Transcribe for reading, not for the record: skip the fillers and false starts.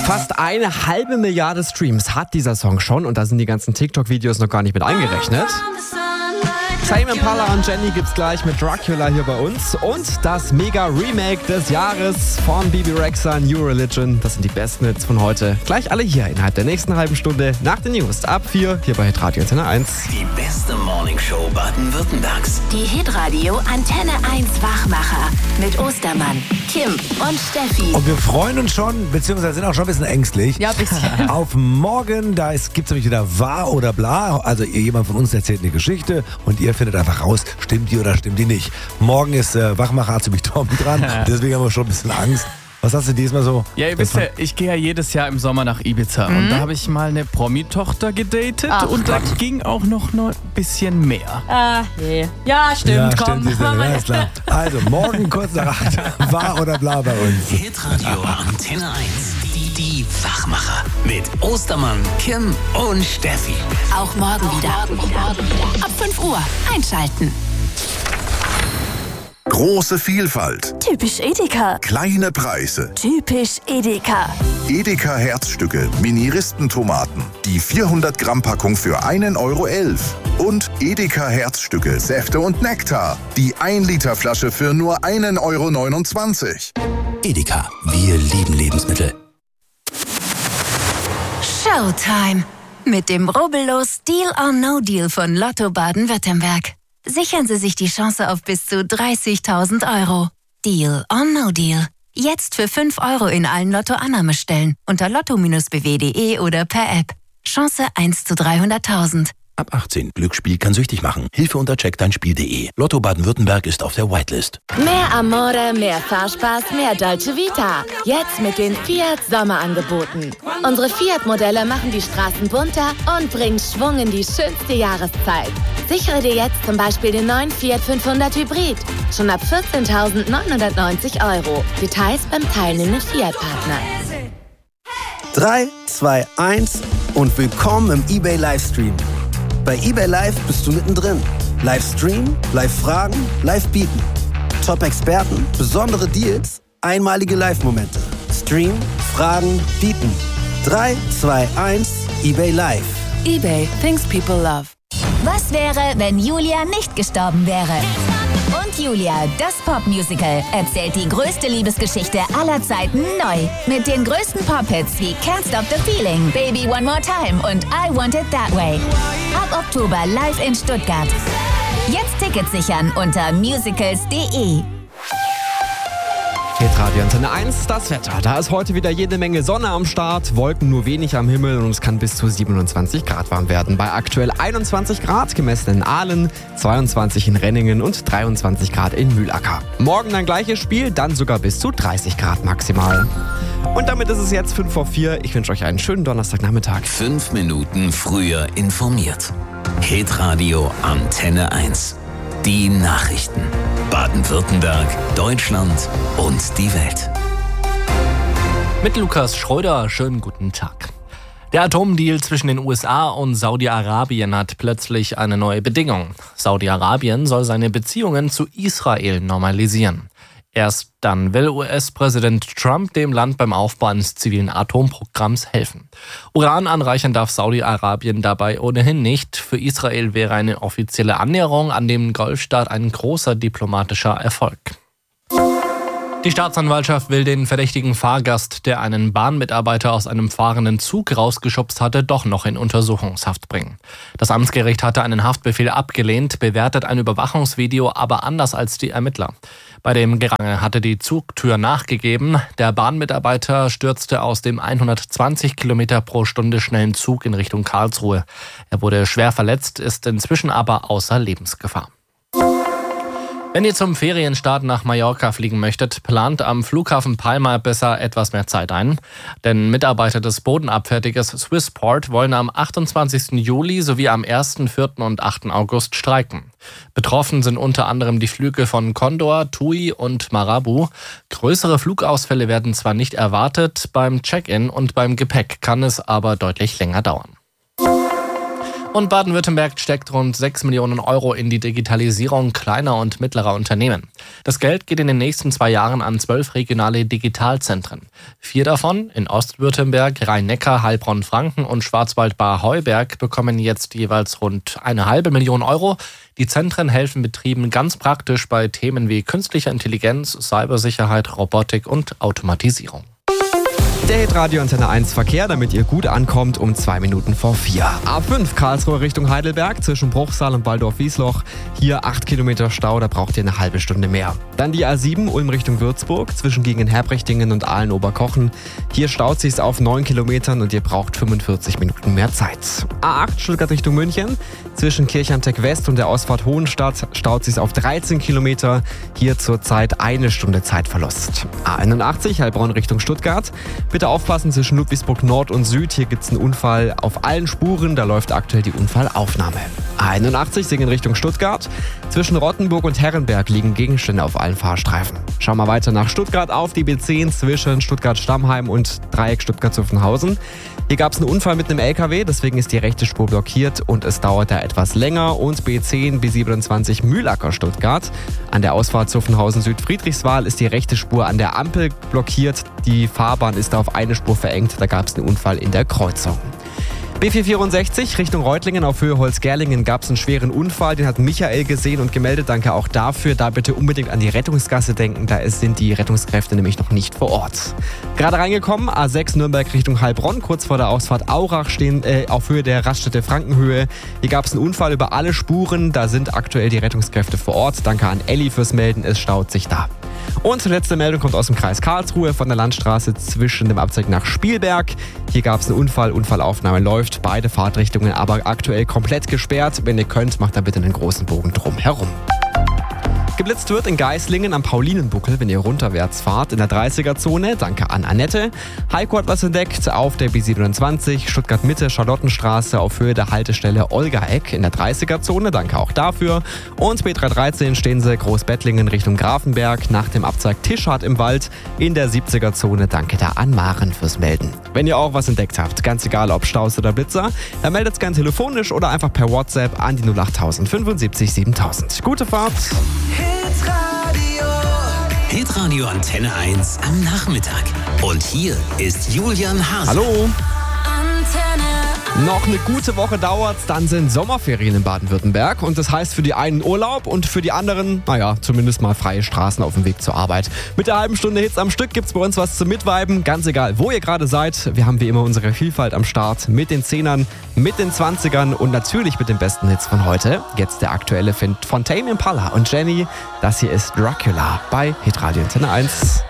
Fast 1,5 Milliarde Streams hat dieser Song schon und da sind die ganzen TikTok-Videos noch gar nicht mit eingerechnet. Tame Impala und Jenny gibt's gleich mit Dracula hier bei uns und das Mega-Remake des Jahres von Bebe Rexha, New Religion. Das sind die besten Hits von heute. Gleich alle hier innerhalb der nächsten halben Stunde nach den News. Ab 4 hier bei Hitradio Antenne 1. Die beste Morningshow Baden-Württembergs. Die Hitradio Antenne 1 Wachmacher mit Ostermann, Kim und Steffi. Und wir freuen uns schon, beziehungsweise sind auch schon ein bisschen ängstlich. Ja, ein bisschen. Auf morgen, da gibt es nämlich wieder Wahr oder Bla. Also jemand von uns erzählt eine Geschichte und ihr findet einfach raus, stimmt die oder stimmt die nicht. Morgen ist Wachmacher Azubich Tom dran, deswegen haben wir schon ein bisschen Angst. Was hast du diesmal so? Ja, ihr wisst ja, ich gehe ja jedes Jahr im Sommer nach Ibiza und da habe ich mal eine Promi-Tochter gedatet und da ging auch noch ein bisschen mehr. Nee. Ja, stimmt, komm. Stimmt, ja, ist klar. Also morgen kurz nach 8, Wahr oder Bla bei uns. Hitradio Antenne 1. Die Wachmacher mit Ostermann, Kim und Steffi. Auch morgen wieder. Ab 5 Uhr einschalten. Große Vielfalt, Typisch Edeka. kleine Preise. Typisch Edeka. Edeka Herzstücke, Mini-Ristentomaten. Die 400 Gramm Packung für 1,11 € Und Edeka Herzstücke, Säfte und Nektar. Die 1 Liter Flasche für nur 1,29 €. Edeka, wir lieben Lebensmittel. Showtime. Mit dem rubbellos Deal or No Deal von Lotto Baden-Württemberg. Sichern Sie sich die Chance auf bis zu 30.000 €. Deal or No Deal. Jetzt für 5 € in allen Lotto-Annahmestellen unter lotto-bw.de oder per App. Chance 1 zu 300.000. Ab 18. Glücksspiel kann süchtig machen. Hilfe unter checkdeinspiel.de. Lotto Baden-Württemberg ist auf der Whitelist. Mehr Amore, mehr Fahrspaß, mehr Dolce Vita. Jetzt mit den Fiat Sommerangeboten. Unsere Fiat-Modelle machen die Straßen bunter und bringen Schwung in die schönste Jahreszeit. Sichere dir jetzt zum Beispiel den neuen Fiat 500 Hybrid. Schon ab 14.990 €. Details beim teilnehmenden Fiat-Partner. 3, 2, 1 und willkommen im eBay Livestream. Bei eBay Live bist du mittendrin. Livestream, Live-Fragen, Live-Bieten. Top-Experten, besondere Deals, einmalige Live-Momente. Stream, Fragen, Bieten. 3, 2, 1, eBay Live. eBay, things people love. Was wäre, wenn Julia nicht gestorben wäre? Und Julia, das Popmusical, erzählt die größte Liebesgeschichte aller Zeiten neu. Mit den größten Pop-Hits wie Can't Stop the Feeling, Baby One More Time und I Want It That Way. Ab Oktober live in Stuttgart. Jetzt Tickets sichern unter musicals.de. Hitradio Antenne 1, das Wetter. Da ist heute wieder jede Menge Sonne am Start, Wolken nur wenig am Himmel und es kann bis zu 27 Grad warm werden. Bei aktuell 21 Grad gemessen in Aalen, 22 in Renningen und 23 Grad in Mühlacker. Morgen dann gleiches Spiel, dann sogar bis zu 30 Grad maximal. Und damit ist es jetzt 5 vor 4. Ich wünsche euch einen schönen Donnerstagnachmittag. 5 Minuten früher informiert. Hitradio Antenne 1. Die Nachrichten. Baden-Württemberg, Deutschland und die Welt. Mit Lukas Schröder, schönen guten Tag. Der Atomdeal zwischen den USA und Saudi-Arabien hat plötzlich eine neue Bedingung. Saudi-Arabien soll seine Beziehungen zu Israel normalisieren. Erst dann will US-Präsident Trump dem Land beim Aufbau eines zivilen Atomprogramms helfen. Uran anreichern darf Saudi-Arabien dabei ohnehin nicht. Für Israel wäre eine offizielle Annäherung an den Golfstaat ein großer diplomatischer Erfolg. Die Staatsanwaltschaft will den verdächtigen Fahrgast, der einen Bahnmitarbeiter aus einem fahrenden Zug rausgeschubst hatte, doch noch in Untersuchungshaft bringen. Das Amtsgericht hatte einen Haftbefehl abgelehnt, bewertet ein Überwachungsvideo aber anders als die Ermittler. Bei dem Gerangel hatte die Zugtür nachgegeben. Der Bahnmitarbeiter stürzte aus dem 120 Kilometer pro Stunde schnellen Zug in Richtung Karlsruhe. Er wurde schwer verletzt, ist inzwischen aber außer Lebensgefahr. Wenn ihr zum Ferienstart nach Mallorca fliegen möchtet, plant am Flughafen Palma besser etwas mehr Zeit ein. Denn Mitarbeiter des Bodenabfertigers Swissport wollen am 28. Juli sowie am 1., 4. und 8. August streiken. Betroffen sind unter anderem die Flüge von Condor, TUI und Marabu. Größere Flugausfälle werden zwar nicht erwartet, beim Check-in und beim Gepäck kann es aber deutlich länger dauern. Und Baden-Württemberg steckt rund 6 Millionen Euro in die Digitalisierung kleiner und mittlerer Unternehmen. Das Geld geht in den nächsten 2 Jahren an 12 regionale Digitalzentren. 4 davon in Ostwürttemberg, Rhein-Neckar, Heilbronn-Franken und Schwarzwald-Baar-Heuberg bekommen jetzt jeweils rund 1,5 Million Euro. Die Zentren helfen Betrieben ganz praktisch bei Themen wie künstlicher Intelligenz, Cybersicherheit, Robotik und Automatisierung. Der Hitradio Antenne 1 Verkehr, damit ihr gut ankommt, um 2 Minuten vor 4. A5 Karlsruhe Richtung Heidelberg zwischen Bruchsal und Waldorf-Wiesloch. Hier 8 Kilometer Stau, da braucht ihr eine halbe Stunde mehr. Dann die A7 Ulm Richtung Würzburg zwischen Gegenherbrechtingen und Aalen-Oberkochen. Hier staut sich's auf 9 Kilometern und ihr braucht 45 Minuten mehr Zeit. A8 Stuttgart Richtung München zwischen Kirchheim-Tech West und der Ausfahrt Hohenstadt staut sich's auf 13 Kilometer. Hier zurzeit 1 Stunde Zeitverlust. A81 Heilbronn Richtung Stuttgart. Bitte aufpassen zwischen Ludwigsburg Nord und Süd. Hier gibt es einen Unfall auf allen Spuren. Da läuft aktuell die Unfallaufnahme. A81 Singen Richtung Stuttgart. Zwischen Rottenburg und Herrenberg liegen Gegenstände auf allen Fahrstreifen. Schauen wir weiter nach Stuttgart auf die B10 zwischen Stuttgart-Stammheim und Dreieck Stuttgart-Zuffenhausen. Hier gab es einen Unfall mit einem LKW, deswegen ist die rechte Spur blockiert und es dauert da etwas länger. Und B10, B27 Mühlacker-Stuttgart. An der Ausfahrt Zuffenhausen-Süd-Friedrichswal ist die rechte Spur an der Ampel blockiert. Die Fahrbahn ist auf eine Spur verengt, da gab es einen Unfall in der Kreuzung. B464 Richtung Reutlingen auf Höhe Holzgerlingen gab es einen schweren Unfall, den hat Michael gesehen und gemeldet, danke auch dafür. Da bitte unbedingt an die Rettungsgasse denken, da sind die Rettungskräfte nämlich noch nicht vor Ort. Gerade reingekommen, A6 Nürnberg Richtung Heilbronn, kurz vor der Ausfahrt Aurach stehen auf Höhe der Raststätte Frankenhöhe. Hier gab es einen Unfall über alle Spuren, da sind aktuell die Rettungskräfte vor Ort. Danke an Elli fürs Melden, es staut sich da. Und die letzte Meldung kommt aus dem Kreis Karlsruhe von der Landstraße zwischen dem Abzweig nach Spielberg. Hier gab es einen Unfall, Unfallaufnahme läuft, beide Fahrtrichtungen aber aktuell komplett gesperrt. Wenn ihr könnt, macht da bitte einen großen Bogen drum herum. Geblitzt wird in Geislingen am Paulinenbuckel, wenn ihr runterwärts fahrt, in der 30er-Zone. Danke an Annette. Heiko hat was entdeckt auf der B27, Stuttgart-Mitte, Charlottenstraße auf Höhe der Haltestelle Olgaeck in der 30er-Zone. Danke auch dafür. Und B313 stehen sie Großbettlingen Richtung Grafenberg nach dem Abzweig Tischhardt im Wald in der 70er-Zone. Danke da an Maren fürs Melden. Wenn ihr auch was entdeckt habt, ganz egal ob Staus oder Blitzer, dann meldet es gerne telefonisch oder einfach per WhatsApp an die 08000 75 7000. Gute Fahrt! Hitradio Antenne 1 am Nachmittag. Und hier ist Julian Hase. Hallo! Noch eine gute Woche dauert's, dann sind Sommerferien in Baden-Württemberg und das heißt für die einen Urlaub und für die anderen, zumindest mal freie Straßen auf dem Weg zur Arbeit. Mit der halben Stunde Hits am Stück gibt's bei uns was zum Mitviben, ganz egal, wo ihr gerade seid. Wir haben wie immer unsere Vielfalt am Start mit den 10ern, mit den 20ern und natürlich mit den besten Hits von heute. Jetzt der aktuelle Find von Tame Impala und Jenny. Das hier ist Dracula bei Hitradio Antenne 1.